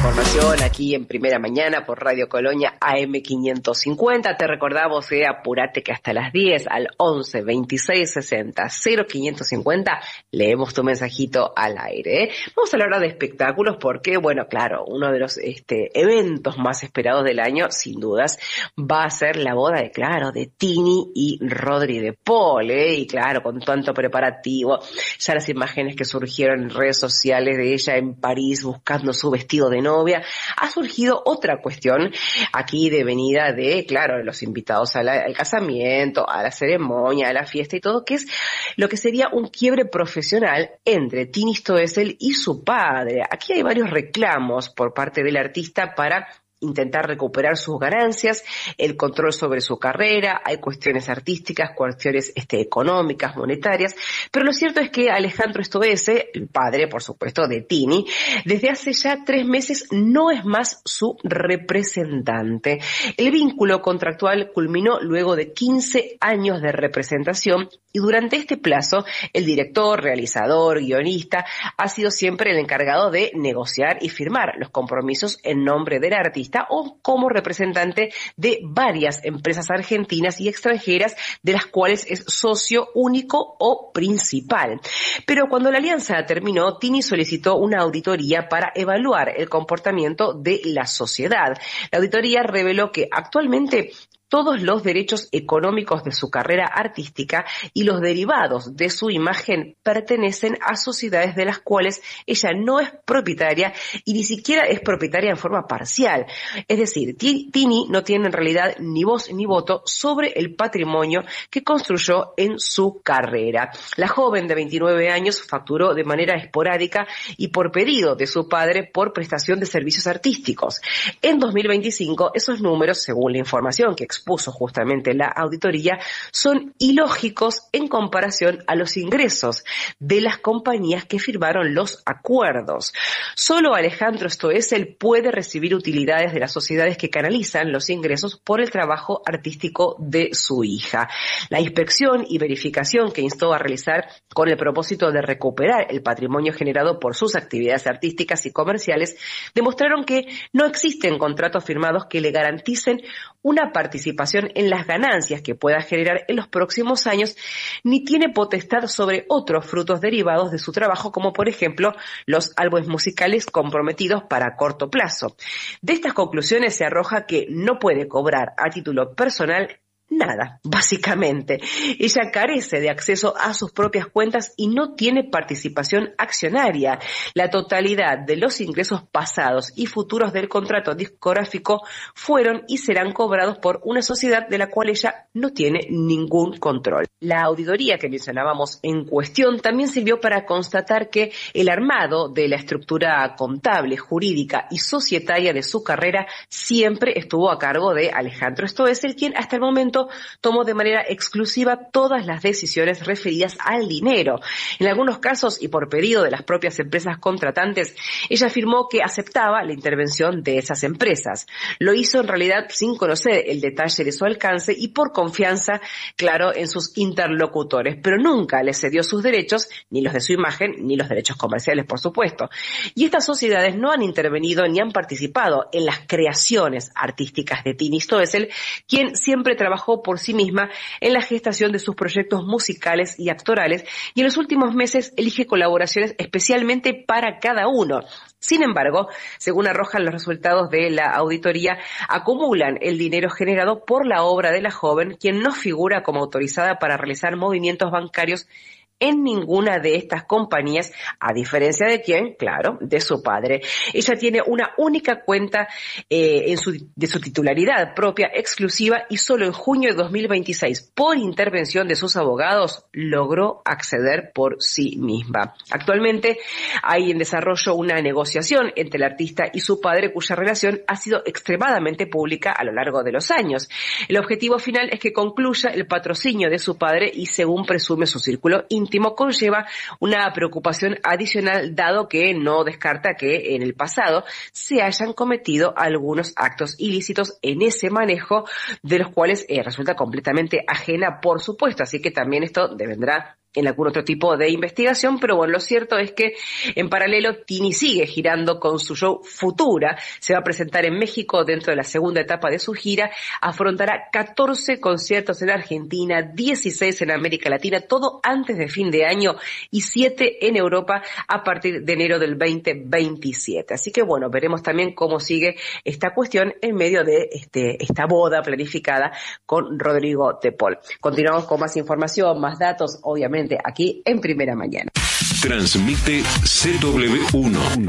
información aquí en Primera Mañana por Radio Colonia AM550. Te recordamos, apurate que hasta las 10 al 11 26 60 0550 leemos tu mensajito al aire. Vamos a hablar ahora de espectáculos porque, bueno, claro, uno de los eventos más esperados del año, sin dudas, va a ser la boda de Tini y Rodri de Paul, y claro, con tanto preparativo, ya las imágenes que surgieron en redes sociales de ella en París buscando su vestido de novia, ha surgido otra cuestión aquí de venida de, claro, los invitados al casamiento, a la ceremonia, a la fiesta y todo, que es lo que sería un quiebre profesional entre Tini Stoessel y su padre. Aquí hay varios reclamos por parte del artista para intentar recuperar sus ganancias, el control sobre su carrera, hay cuestiones artísticas, cuestiones económicas, monetarias, pero lo cierto es que Alejandro Stoessel, el padre, por supuesto, de Tini, desde hace ya 3 meses no es más su representante. El vínculo contractual culminó luego de 15 años de representación y durante este plazo el director, realizador, guionista ha sido siempre el encargado de negociar y firmar los compromisos en nombre del artista o como representante de varias empresas argentinas y extranjeras de las cuales es socio único o principal. Pero cuando la alianza terminó, Tini solicitó una auditoría para evaluar el comportamiento de la sociedad. La auditoría reveló que actualmente todos los derechos económicos de su carrera artística y los derivados de su imagen pertenecen a sociedades de las cuales ella no es propietaria y ni siquiera es propietaria en forma parcial. Es decir, Tini no tiene en realidad ni voz ni voto sobre el patrimonio que construyó en su carrera. La joven de 29 años facturó de manera esporádica y por pedido de su padre por prestación de servicios artísticos. En 2025, esos números, según la información que expuso justamente la auditoría, son ilógicos en comparación a los ingresos de las compañías que firmaron los acuerdos. Solo Alejandro Stoessel puede recibir utilidades de las sociedades que canalizan los ingresos por el trabajo artístico de su hija. La inspección y verificación que instó a realizar con el propósito de recuperar el patrimonio generado por sus actividades artísticas y comerciales demostraron que no existen contratos firmados que le garanticen una participación en las ganancias que pueda generar en los próximos años, ni tiene potestad sobre otros frutos derivados de su trabajo, como por ejemplo los álbumes musicales comprometidos para corto plazo. De estas conclusiones se arroja que no puede cobrar a título personal nada, básicamente. Ella carece de acceso a sus propias cuentas y no tiene participación accionaria. La totalidad de los ingresos pasados y futuros del contrato discográfico fueron y serán cobrados por una sociedad de la cual ella no tiene ningún control. La auditoría que mencionábamos en cuestión también sirvió para constatar que el armado de la estructura contable, jurídica y societaria de su carrera siempre estuvo a cargo de Alejandro Stoessel, quien hasta el momento tomó de manera exclusiva todas las decisiones referidas al dinero. En algunos casos, y por pedido de las propias empresas contratantes, ella afirmó que aceptaba la intervención de esas empresas. Lo hizo en realidad sin conocer el detalle de su alcance y por confianza, claro, en sus interlocutores, pero nunca le cedió sus derechos, ni los de su imagen, ni los derechos comerciales, por supuesto. Y estas sociedades no han intervenido ni han participado en las creaciones artísticas de Tini Stoessel, quien siempre trabajó por sí misma en la gestación de sus proyectos musicales y actorales y en los últimos meses elige colaboraciones especialmente para cada uno. Sin embargo, según arrojan los resultados de la auditoría, acumulan el dinero generado por la obra de la joven, quien no figura como autorizada para realizar movimientos bancarios en ninguna de estas compañías, a diferencia de quién, claro, de su padre. Ella tiene una única cuenta de su titularidad propia, exclusiva, y solo en junio de 2026, por intervención de sus abogados, logró acceder por sí misma. Actualmente hay en desarrollo una negociación entre el artista y su padre, cuya relación ha sido extremadamente pública a lo largo de los años. El objetivo final es que concluya el patrocinio de su padre y, según presume su círculo íntimo, conlleva una preocupación adicional, dado que no descarta que en el pasado se hayan cometido algunos actos ilícitos en ese manejo, de los cuales resulta completamente ajena, por supuesto. Así que también esto devendrá en algún otro tipo de investigación, pero bueno, lo cierto es que en paralelo Tini sigue girando con su show Futura, se va a presentar en México dentro de la segunda etapa de su gira, afrontará 14 conciertos en Argentina, 16 en América Latina, todo antes de fin de año y 7 en Europa a partir de enero del 2027. Así que bueno, veremos también cómo sigue esta cuestión en medio de esta boda planificada con Rodrigo de Paul. Continuamos con más información, más datos, obviamente aquí en Primera Mañana. Transmite CW1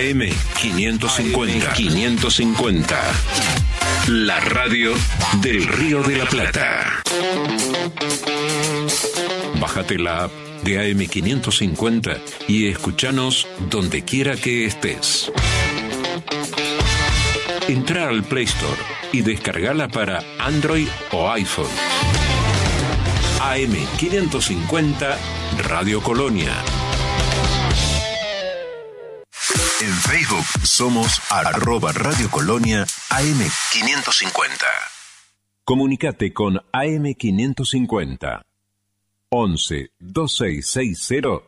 AM550. La radio del Río de la Plata. Bájate la app de AM550 y escúchanos donde quiera que estés. Entra al Play Store y descargala para Android o iPhone. AM550 Radio Colonia. En Facebook somos @Radio Colonia AM550. Comunicate con AM550 11 2660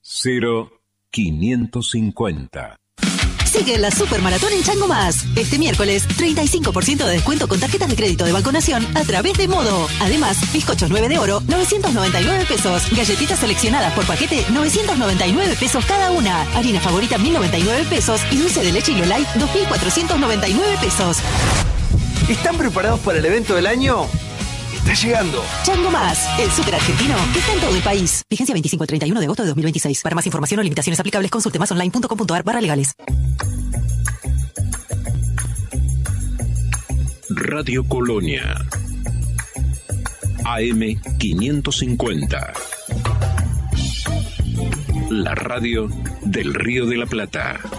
0550. Sigue la Supermaratón en Chango Más. Este miércoles, 35% de descuento con tarjetas de crédito de vacunación a través de Modo. Además, bizcochos 9 de oro, 999 pesos. Galletitas seleccionadas por paquete, 999 pesos cada una. Harina favorita, 1099 pesos. Y dulce de leche Hilo Light, 2499 pesos. ¿Están preparados para el evento del año? Está llegando. Chango Más, el súper argentino que está en todo el país. Vigencia 25 al 31 de agosto de 2026. Para más información o limitaciones aplicables, consulte masonline.com.ar/legales. Radio Colonia AM550. La radio del Río de la Plata.